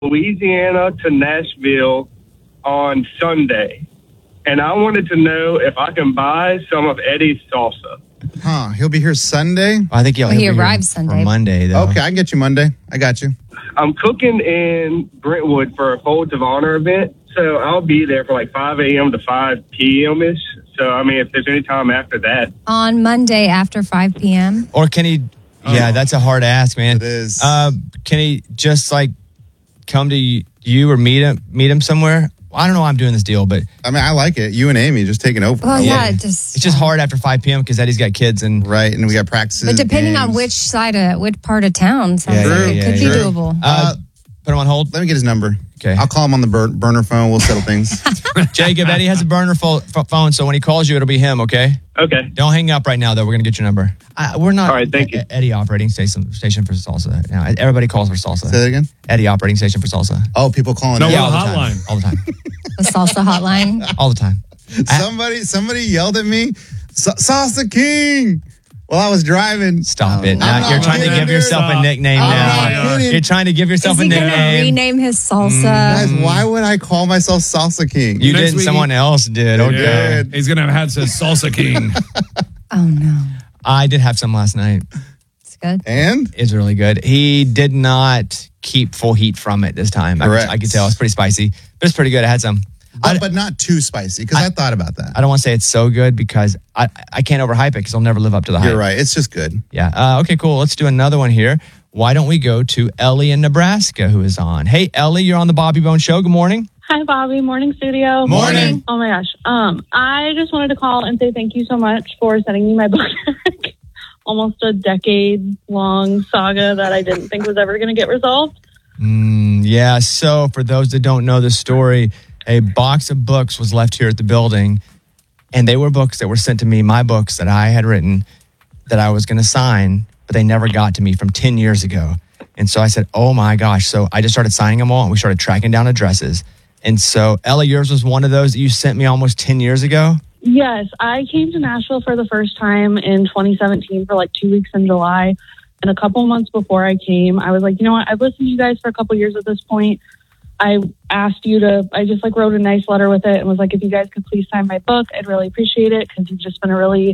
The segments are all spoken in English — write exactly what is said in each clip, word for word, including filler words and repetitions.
Louisiana to Nashville on Sunday, and I wanted to know if I can buy some of Eddie's salsa. Huh? He'll be here Sunday. Well, I think he'll, well, he he'll arrives Sunday. For Monday, though. Okay, I can get you Monday. I got you. I'm cooking in Brentwood for a Folds of Honor event, so I'll be there for like five a.m. to five p.m. ish. So, I mean, if there's any time after that. On Monday after five p.m. Or can he? Yeah, Oh. that's a hard ask, man. It is. Uh, can he just like come to you or meet him? Meet him somewhere? I don't know why I'm doing this deal, but I mean, I like it. You and Amy just taking over. Well, I yeah, love it. it just it's just hard after five p.m. because Eddie's got kids and Right, and we got practices. But depending on games. which side of which part of town, sounds Yeah, like yeah, it yeah, could yeah. be True. doable. uh, put him on hold. Let me get his number. Okay. I'll call him on the bur- burner phone. We'll settle things. Jacob, Eddie has a burner fo- f- phone, so when he calls you, it'll be him. Okay. Okay. Don't hang up right now, though. We're gonna get your number. Uh, we're not. All right, thank you. Eddie operating station station for salsa. Now everybody calls for salsa. Say that again. Eddie operating station for salsa. Oh, people calling. No, in. Yeah, well, all the time. hotline. All the time. The salsa hotline. All the time. Somebody, somebody yelled at me, "Sa- Salsa King." Well, I was driving. Stop it. I'm Now not you're trying to kidding, give dude. yourself a Stop. nickname I'm now. not kidding. You're trying to give yourself Is a he going to nickname. rename his salsa? Guys, why would I call myself Salsa King? You Next didn't. week- Someone else did. Okay. Yeah. He's going to have a hat that says Salsa King. Oh, no. I did have some last night. It's good. And It's really good. He did not keep full heat from it this time. I, could- Correct. I could tell. It's pretty spicy, but it's pretty good. I had some. I, but, but not too spicy because I, thought about that. I don't want to say it's so good because I, I can't overhype it because I'll never live up to the hype. You're right. It's just good. Yeah. Uh, okay, cool. Let's do another one here. Why don't we go to Ellie in Nebraska, who is on? Hey, Ellie, you're on the Bobby Bone Show. Good morning. Hi, Bobby. Morning, studio. Morning. Oh, my gosh. Um, I just wanted to call and say thank you so much for sending me my book back. Almost a decade-long saga that I didn't think was ever going to get resolved. Mm, yeah. So for those that don't know the story, a box of books was left here at the building, and they were books that were sent to me, my books that I had written that I was going to sign, but they never got to me from ten years ago. And so I said, oh my gosh. So I just started signing them all, and we started tracking down addresses. And so, Ella, yours was one of those that you sent me almost ten years ago? Yes, I came to Nashville for the first time in twenty seventeen for like two weeks in July. And a couple months before I came, I was like, you know what? I've listened to you guys for a couple years at this point. I asked you to, I just like wrote a nice letter with it and was like, if you guys could please sign my book, I'd really appreciate it because you've just been a really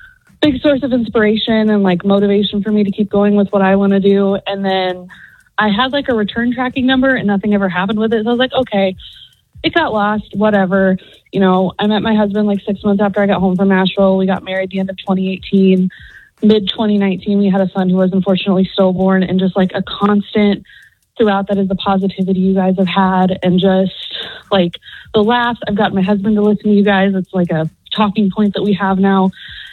big source of inspiration and like motivation for me to keep going with what I want to do. And then I had like a return tracking number and nothing ever happened with it. So I was like, okay, it got lost, whatever. You know, I met my husband like six months after I got home from Nashville. We got married the end of twenty eighteen. Mid twenty nineteen, we had a son who was unfortunately stillborn, and just like a constant throughout that is the positivity you guys have had and just like the laughs. I've got my husband to listen to you guys. It's like a talking point that we have now.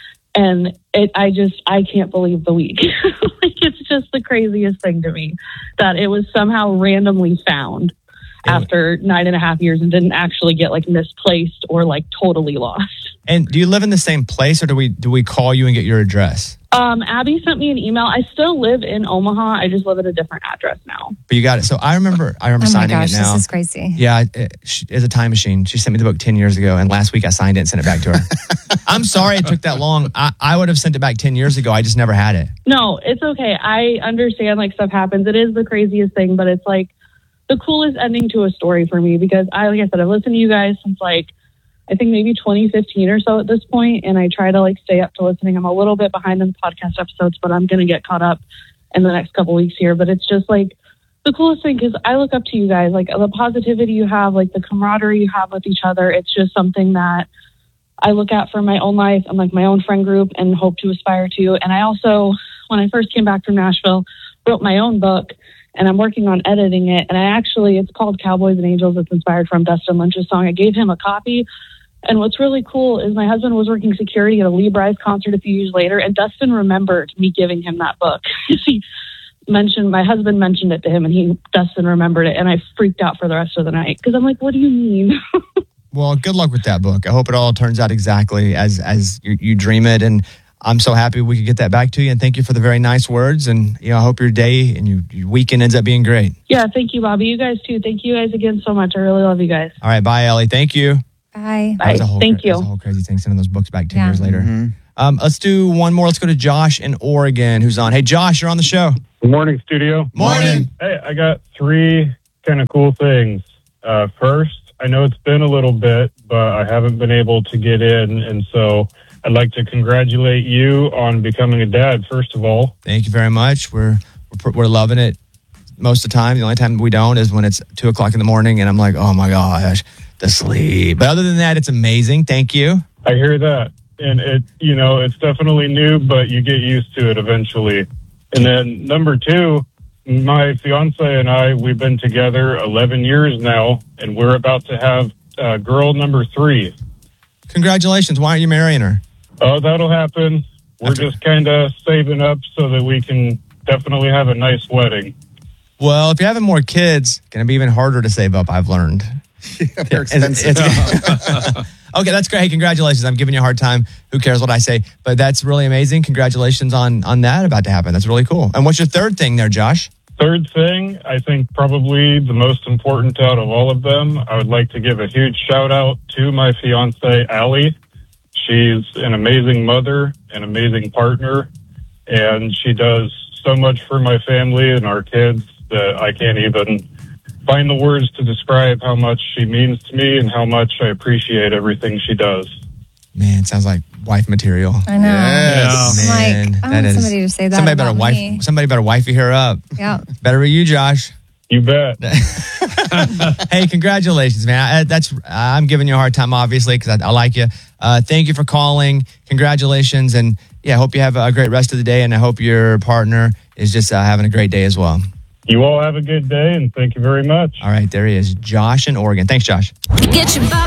And it, I just, I can't believe the week. Like, it's just the craziest thing to me that it was somehow randomly found after nine and a half years and didn't actually get like misplaced or like totally lost. And do you live in the same place, or do we do we call you and get your address? Um, Abby sent me an email. I still live in Omaha. I just live at a different address now. But you got it. So I remember I remember Oh my signing gosh, it now. this is crazy. Yeah, it, she, it's a time machine. She sent me the book ten years ago, and last week I signed it and sent it back to her. I'm sorry it took that long. I, I would have sent it back ten years ago. I just never had it. No, it's okay. I understand like stuff happens. It is the craziest thing, but it's like the coolest ending to a story for me because I, like I said, I've listened to you guys since like, I think maybe twenty fifteen or so at this point, and I try to like stay up to listening. I'm a little bit behind in the podcast episodes, but I'm going to get caught up in the next couple weeks here. But it's just like the coolest thing because I look up to you guys, like the positivity you have, like the camaraderie you have with each other. It's just something that I look at for my own life and like my own friend group and hope to aspire to. And I also, when I first came back from Nashville, wrote my own book. And I'm working on editing it. And I actually, it's called Cowboys and Angels. It's inspired from Dustin Lynch's song. I gave him a copy. And what's really cool is my husband was working security at a Lee Bryce concert a few years later. And Dustin remembered me giving him that book. He mentioned, my husband mentioned it to him and he, Dustin remembered it. And I freaked out for the rest of the night because I'm like, what do you mean? Well, good luck with that book. I hope it all turns out exactly as as you, you dream it. And I'm so happy we could get that back to you. And thank you for the very nice words. And you know, I hope your day and your, your weekend ends up being great. Yeah, thank you, Bobby. You guys too. Thank you guys again so much. I really love you guys. All right. Bye, Ellie. Thank you. Bye. Bye. That was a whole, Thank that was you. a whole crazy thing, sending those books back ten Yeah. years later. Mm-hmm. Um, let's do one more. Let's go to Josh in Oregon, who's on. Hey, Josh, you're on the show. Good morning, studio. Morning. Hey, I got three kind of cool things. Uh, first, I know it's been a little bit, but I haven't been able to get in. And so I'd like to congratulate you on becoming a dad, first of all. Thank you very much. We're, we're, we're loving it most of the time. The only time we don't is when it's two o'clock in the morning and I'm like, oh my gosh, the sleep. But other than that, it's amazing. Thank you. I hear that. And it, you know, it's definitely new, but you get used to it eventually. And then number two, my fiance and I, we've been together eleven years now, and we're about to have uh, girl number three. Congratulations. Why aren't you marrying her? Oh, that'll happen. We're After- just kind of saving up so that we can definitely have a nice wedding. Well, if you're having more kids, it's going to be even harder to save up, I've learned. Yeah, they're expensive. It's- it's- okay, that's great. Hey, congratulations. I'm giving you a hard time. Who cares what I say? But that's really amazing. Congratulations on, on that about to happen. That's really cool. And what's your third thing there, Josh? Third thing, I think probably the most important out of all of them, I would like to give a huge shout out to my fiance, Allie. She's an amazing mother, an amazing partner, and she does so much for my family and our kids that I can't even find the words to describe how much she means to me and how much I appreciate everything she does. Man, sounds like wife material. I know. Yes. I'm Man, like, I that want is- somebody to say that Somebody better about wife. me. Somebody better wifey her up. Yeah. Better be you, Josh. You bet. Hey, congratulations, man. I, that's I'm giving you a hard time, obviously, because I, I like you. Uh, thank you for calling. Congratulations, and yeah, I hope you have a great rest of the day, and I hope your partner is just uh, having a great day as well. You all have a good day, and thank you very much. All right, there he is, Josh in Oregon. Thanks, Josh. Get your Bob